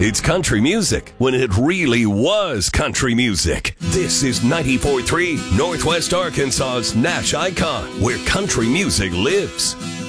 It's country music when it really was country music. This is 94.3 Northwest Arkansas's Nash Icon, where country music lives.